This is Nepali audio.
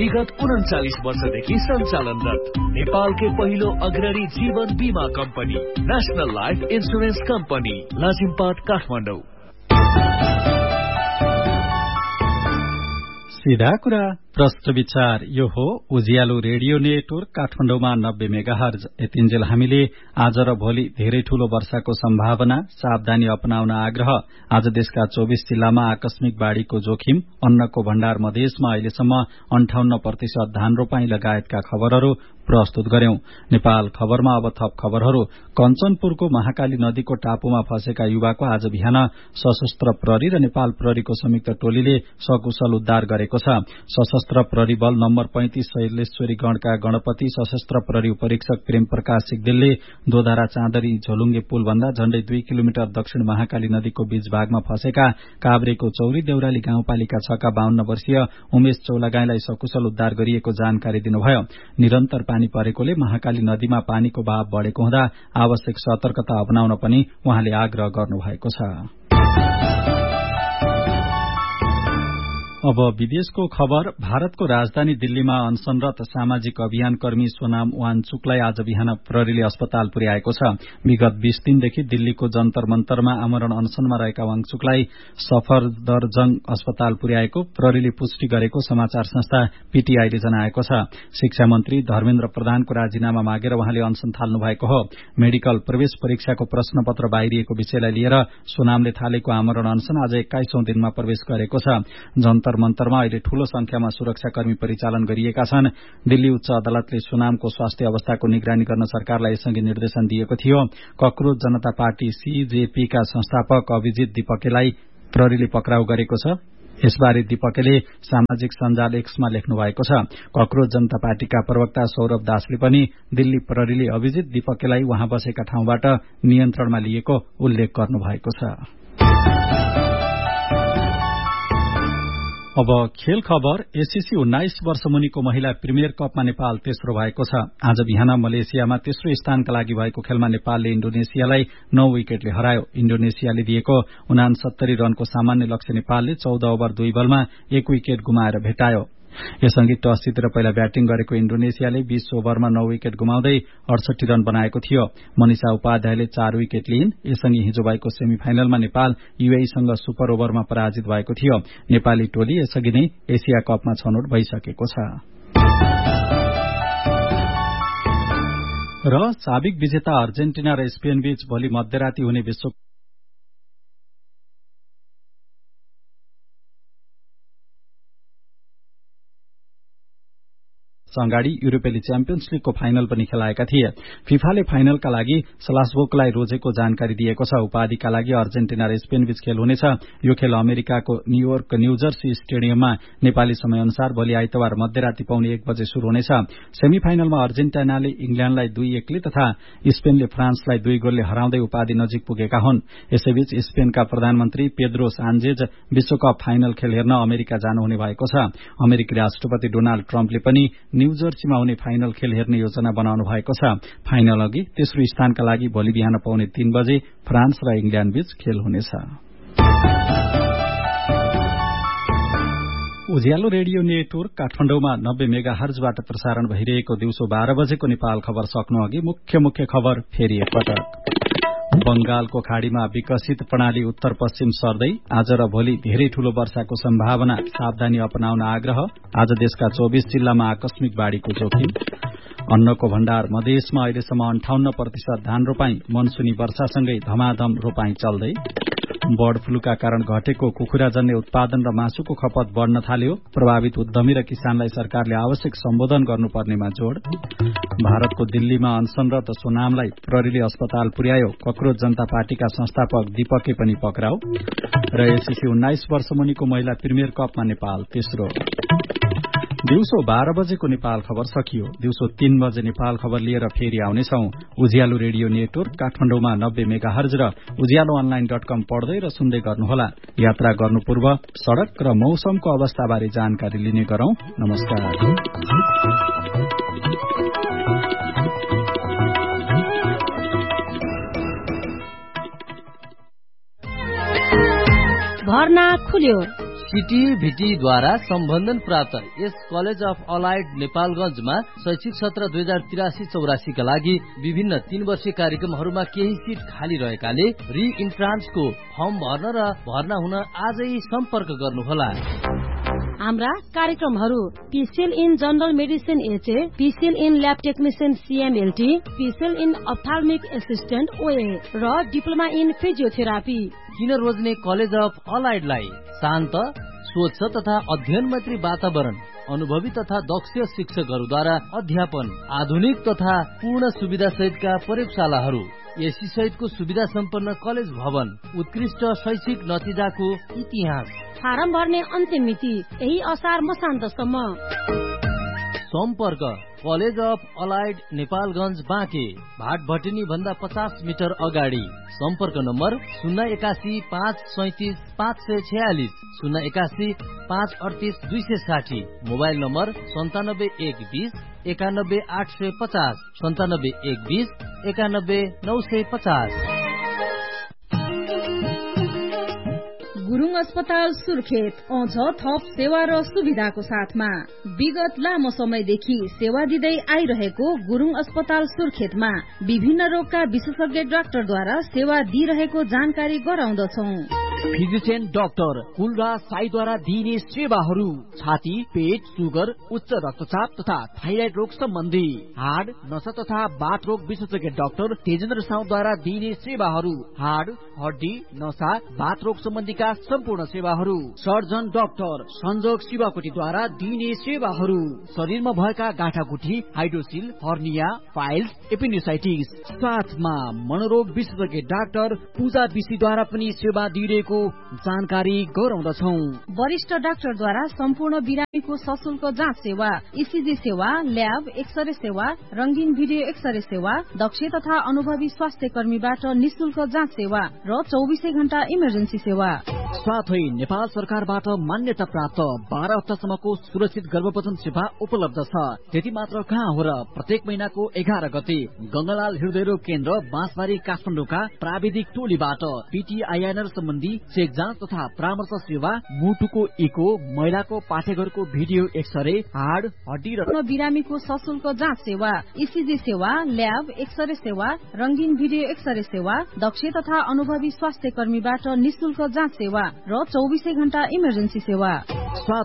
विगत 39 वर्षदेखि सञ्चालनरत नेपालकै पहिलो अग्रणी जीवन बीमा company national life insurance company Lazimpat Kathmandu. सीधा कुरा प्रश्न विचार यो हो उज्यालो रेडियो नेटवर्क काठमाडौँमा 90 मेगाहर्ज। यतिन्जेल हामीले आज र भोलि धेरै ठूलो वर्षाको सम्भावना, सावधानी अपनाउन आग्रह, आज देशका 24 जिल्लामा आकस्मिक बाढ़ीको जोखिम, अन्नको भण्डार मधेसमा अहिलेसम्म 58% धान रोपाई लगायतका खबरहरू प्रस्तुत गर्यौं। नेपाल खबरमा अब थप खबरहरू। कञ्चनपुरको महाकाली नदीको टापुमा फँसेका युवाको आज बिहान सशस्त्र प्रहरी र नेपाल प्रहरीको संयुक्त टोलीले सकुशल उद्धार गरेको छ। सशस्त्र प्रहरी बल नम्बर 35 शैलेश्वरी गणका गणपति सशस्त्र प्रहरी उपरीक्षक प्रेम प्रकाश सिगदेलले दोधारा चाँदरी झोलुङ्गे पुल भन्दा झण्डै 2 किलोमिटर दक्षिण महाकाली नदीको बीच भागमा फँसेका काभ्रेको चौरी देउराली गाउँपालिका 6 का 52 वर्षीय उमेश चौलागाईलाई सकुशल उद्धार गरिएको जानकारी दिनुभयो। निरन्तर पानी परेकोले महाकाली नदीमा पानीको बहाव बढ़ेको हुँदा आवश्यक सतर्कता अपनाउन पनि उहाँले आग्रह गर्नुभएको छ। अब विदेशको खबर। भारतको राजधानी दिल्लीमा अनशनरत सामाजिक अभियान कर्मी सोनाम वाङचुकलाई आज बिहान प्रहरीले अस्पताल पुर्याएको छ। विगत 20 दिनदेखि दिल्लीको जन्तर मन्तरमा आमरण अनशनमा रहेका वाङचुकलाई सफदरजंग अस्पताल पुर्याएको प्रहरीले पुष्टि गरेको समाचार संस्था पीटीआईले जनाएको छ। शिक्षा मन्त्री धर्मेन्द्र प्रधानको राजीनामा मागेर उहाँले अनशन थाल्नु भएको हो। मेडिकल प्रवेश परीक्षाको प्रश्नपत्र बाहिरिएको विषयलाई लिएर सोनामले थालेको आमरण अनशन आज 21औं दिनमा प्रवेश गरेको छ। जन्तर मन्तरमा अहिले ठूलो संख्यामा सुरक्षाकर्मी परिचालन गरिएका छन्। दिल्ली उच्च अदालतले सोनामको स्वास्थ्य अवस्थाको निगरानी गर्न सरकारलाई यसअघि निर्देशन दिएको थियो। कक्रोच जनता पार्टी सीजेपीका संस्थापक अभिजित दीपकेलाई प्रहरीले पक्राउ गरेको छ। यसबारे दीपकेले सामाजिक सञ्जाल एक्समा लेख्नु भएको छ। कक्रोच जनता पार्टीका प्रवक्ता सौरभ दासले पनि दिल्ली प्रहरीले अभिजित दीपकेलाई उहाँ बसेका ठाउँबाट नियन्त्रणमा लिएको उल्लेख गर्नु भएको छ। अब खेल खबर। एससीसी 19 वर्ष मुनिको महिला प्रिमियर कपमा नेपाल तेस्रो भएको छ। आज बिहान मलेसियामा तेस्रो स्थानका लागि भएको खेलमा नेपालले इण्डोनेसियालाई 9 विकेटले हरायो। इण्डोनेसियाले दिएको 69 रनको सामान्य लक्ष्य नेपालले 14 ओभर 2 बलमा 1 विकेट गुमाएर भेटायो। यसअघि टस जितेर पहिला ब्याटिङ गरेको इण्डोनेसियाले 20 ओभरमा 9 विकेट गुमाउँदै 68 रन बनाएको थियो। मनिषा उपाध्यायले 4 विकेट लिइन्। यसअघि हिजो भएको सेमिफाइनलमा नेपाल यूएईसँग सुपर ओभरमा पराजित भएको थियो। नेपाली टोली यसअघि नै एसिया कपमा छनौट भइसकेको छ। र साबिक विजेता अर्जेन्टिना र स्पेन बीच भोलि मध्यराती हुने विश्व अगाडि युरोपेली च्याम्पियन्स लीगको फाइनल पनि खेलाएका थिए। फिफाले फाइनलका लागि सलासबोकलाई रोजेको जानकारी दिएको छ। उपाधिका लागि अर्जेन्टिना र स्पेन बीच खेल हुनेछ। यो खेल अमेरिकाको न्यूयोर्क न्यूजर्सी स्टेडियममा नेपाली समय अनुसार भोलि आइतबार मध्यराती पाउने 1 बजे शुरू हुनेछ। सेमिफाइनलमा अर्जेन्टिनाले इंग्ल्याण्डलाई 2-1 तथा स्पेनले फ्रान्सलाई 2 गोलले हराउँदै उपाधि नजिक पुगेका हुन्। यसैबीच स्पेनका प्रधानमन्त्री पेद्रो सान्चेज विश्वकप फाइनल खेल हेर्न अमेरिका जानुहुने भएको छ। अमेरिकी राष्ट्रपति डोनाल्ड ट्रम्पले पनि न्यूजर्सीमा हुने फाइनल खेल हेर्ने योजना बनाउनु भएको छ। फाइनल अघि तेस्रो स्थानका लागि भोलि बिहान पाउने 3 बजे फ्रान्स र इंग्ल्याण्ड बीच खेल हुनेछ। उज्यालो रेडियो नेटवर्क काठमाडौँमा 90 मेगाहर्जबाट प्रसारण भइरहेको दिउँसो 12 बजेको नेपाल खबर सक्नु अघि मुख्य खबर फेरि एकपटक। बंगालको खाड़ीमा विकसित प्रणाली उत्तर पश्चिम सर्दै आज र भोलि धेरै ठूलो वर्षाको सम्भावना, सावधानी अपनाउन आग्रह, आज देशका 24 जिल्लामा आकस्मिक बाढ़ीको जोखिम, अन्नको भण्डार मधेसमा अहिलेसम्म 58% धान रोपाई, मनसुनी वर्षासँगै धमाधम रोपाई चल्दै, बर्ड फ्लूका कारण घटेको कुखुराजन्य उत्पादन र मासुको खपत बढ़न थाल्यो, प्रभावित उद्यमी र किसानलाई सरकारले आवश्यक सम्बोधन गर्नुपर्नेमा जोड़, भारतको दिल्लीमा अनशनरत सोनामलाई प्रहरीले अस्पताल पुर्यायो, कक्रोच जनता पार्टीका संस्थापक दीपके पनि पक्राउ, र एससीसी 19 वर्ष मुनिको महिला प्रिमियर कपमा नेपाल तेस्रो। दिउँसो 12 बजेको नेपाल खबर सकियो। दिउँसो 3 बजे नेपाल खबर लिएर फेरि आउनेछौं। उज्यालो रेडियो नेटवर्क काठमाडौँमा 90 मेगाहर्ज र उज्यालोअनलाइन.com पढ्दै र सुन्दै गर्नुहोला। यात्रा गर्नु पूर्व सड़क र मौसमको अवस्थाबारे जानकारी लिने गरौं। नमस्कार। भर्ना खुल्यो। सीटीभीटी-द्वारा सम्बन्धन प्राप्त यस कलेज अफ अलाइड नेपालगञ्जमा शैक्षिक सत्र 2083-84 का लागि विभिन्न 3 वर्षीय कार्यक्रमहरूमा केही सिट खाली रहेकाले रि इन्ट्रान्सको फर्म भर्न र भर्ना हुन आजै सम्पर्क गर्नुहोला। हाम्रा कार्यक्रमहरू PCL in general medicine HA, PCL in lab technician सीएमएलटी, PCL in अप्थाल्मिक assistant ओए र डिप्लोमा इन फिजियोथेरापी। किन रोज्ने कलेज अफ अलाइडलाई शान्त, स्वच्छ तथा अध्ययन मैत्री वातावरण, अनुभवी तथा दक्ष शिक्षकहरूद्वारा अध्यापन, आधुनिक तथा पूर्ण सुविधा सहितका प्रयोगशालाहरू, एसी सहितको सुविधा सम्पन्न कलेज भवन, उत्कृष्ट शैक्षिक नतिजाको इतिहास। फारम भर्ने अन्तिम मिति यही असार मसान्तसम्म। सम्पर्क college of allied Nepalgunj Banke, भाट भटिनी भन्दा 50 मिटर अगाडि। सम्पर्क नम्बर 081 537 546, 081 538 260। Mobile number 97 120 91 850, 97 120 91 950। गुरुङ अस्पताल सुर्खेत आउँछ थप सेवा र सुविधाको साथमा। विगत लामो समयदेखि सेवा दिँदै आइरहेको गुरुङ अस्पताल सुर्खेतमा विभिन्न रोगका विशेषज्ञ डाक्टरद्वारा सेवा दिइरहेको जानकारी गराउँदछौ। फिजिशियन डाक्टर कुलराज साईद्वारा दिइने सेवाहरू छाती, पेट, सुगर, उच्च रक्तचाप तथा थाइराइड रोग सम्बन्धी, हाड, नसा तथा बाथ रोग विशेषज्ञ डाक्टर तेजेन्द्र साउद्वारा दिइने सेवाहरू, हाड, हड्डी, नसा, बाथ रोग सम्बन्धीका सम्पूर्ण सेवाहरू, सर्जन डाक्टर संजोग शिवकोटीद्वारा दिइने सेवाहरू, शरीरमा भएका गाँठागुठी, हाइड्रोसिल, हर्निया, फाइल्स, एपेन्डिसाइटिस, साथमा मनोरोग विशेषज्ञ डाक्टर पूजा विशीद्वारा पनि सेवा दिइरहेको जानकारी गराउँदछौ। वरिष्ठ डाक्टरद्वारा सम्पूर्ण बिरामीको सशुल्क जाँच सेवा, ईसीजी सेवा, ल्याब, एक्सरे सेवा, रंगीन भिडियो एक्सरे सेवा, दक्ष तथा अनुभवी स्वास्थ्य कर्मीबाट निशुल्क जाँच सेवा र 24 घण्टा इमर्जेन्सी सेवा। साथै नेपाल सरकारबाट मान्यता प्राप्त 12 हप्तासम्मको सुरक्षित गर्भपतन सेवा उपलब्ध छ। त्यति मात्र कहाँ हो र, प्रत्येक महिनाको 11 गते गंगालाल हृदयरोग केन्द्र बाँसबारी काठमाडौँका प्राविधिक टोलीबाट पीटीआईएनआर सम्बन्धी चेक जाँच तथा परामर्श सेवा, मुटुको इको, महिलाको पाठेघरको भिडियो एक्सरे, हाड, हड्डी र बिरामीको सशुल्क जाँच सेवा, ईसीजी सेवा, ल्याब, एक्सरे सेवा, रंगीन भिडियो एक्सरे सेवा, दक्ष तथा अनुभवी स्वास्थ्य कर्मीबाट निशुल्क जाँच सेवा र 24 घण्टा इमर्जेन्सी सेवा।